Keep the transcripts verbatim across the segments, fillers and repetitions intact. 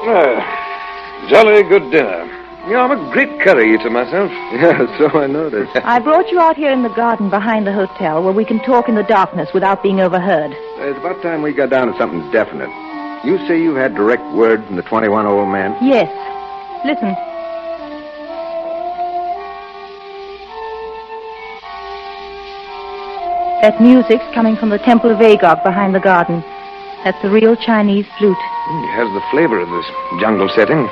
Ah, jolly good dinner. Yeah, I'm a great curry eater myself. Yeah, so I noticed. I brought you out here in the garden behind the hotel where we can talk in the darkness without being overheard. It's about time we got down to something definite. You say you had direct word from the twenty-one-old man? Yes. Listen. That music's coming from the Temple of Agog behind the garden. That's the real Chinese flute. It has the flavor of this jungle setting.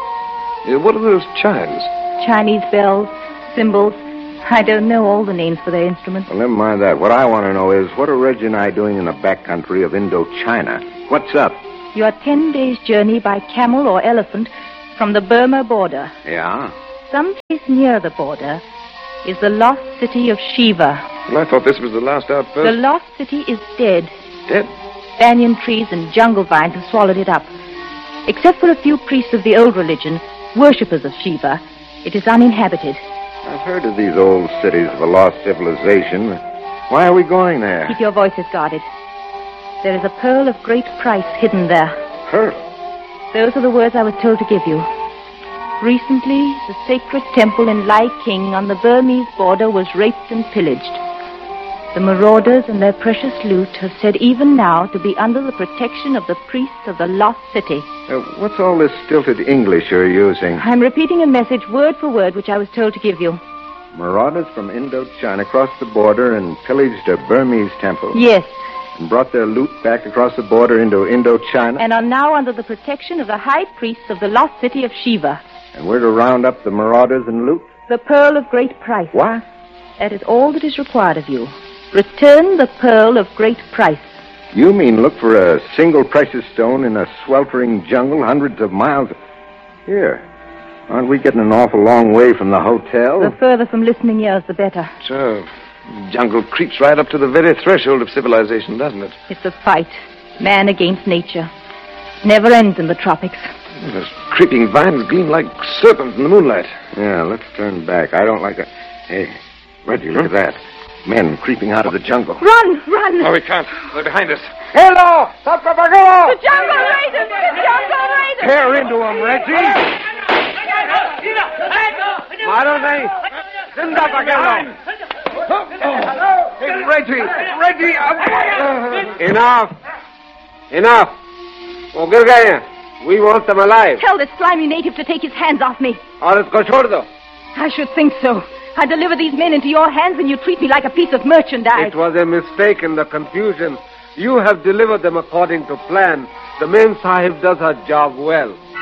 Uh, what are those chimes? Chinese bells, cymbals. I don't know all the names for their instruments. Well, never mind that. What I want to know is, what are Reggie and I doing in the backcountry of Indochina? What's up? You are ten days' journey by camel or elephant from the Burma border. Yeah? Someplace near the border is the lost city of Shiva. Well, I thought this was the last outpost. The lost city is dead. Dead? Banyan trees and jungle vines have swallowed it up. Except for a few priests of the old religion, worshippers of Shiva, it is uninhabited. I've heard of these old cities of a lost civilization. Why are we going there? Keep your voices guarded. There is a pearl of great price hidden there. Pearl? Those are the words I was told to give you. Recently, the sacred temple in Lai King on the Burmese border was raped and pillaged. The marauders and their precious loot have said even now to be under the protection of the priests of the lost city. Uh, what's all this stilted English you're using? I'm repeating a message word for word which I was told to give you. Marauders from Indochina crossed the border and pillaged a Burmese temple. Yes. And brought their loot back across the border into Indochina. And are now under the protection of the high priests of the lost city of Shiva. And we're to round up the marauders and loot? The pearl of great price. What? That is all that is required of you. Return the pearl of great price. You mean look for a single precious stone in a sweltering jungle hundreds of miles? Here. Aren't we getting an awful long way from the hotel? The further from listening ears, the better. So, jungle creeps right up to the very threshold of civilization, doesn't it? It's a fight. Man against nature. Never ends in the tropics. Those creeping vines gleam like serpents in the moonlight. Yeah, let's turn back. I don't like it. Hey, Reggie, look at that. Men creeping out of the jungle. Run, run! Oh, we can't. They're behind us. Hello! Sapapagolo! The jungle raiders! The jungle raiders! Tear into them, Reggie! Maroney! Sindapagolo! Hey, Reggie! Reggie! Uh, Enough! Enough! Oh, gir gaye hain. We want them alive. Tell this slimy native to take his hands off me. Aur isko chhod do. I should think so. I deliver these men into your hands and you treat me like a piece of merchandise. It was a mistake in the confusion. You have delivered them according to plan. The Mem Sahib does her job well.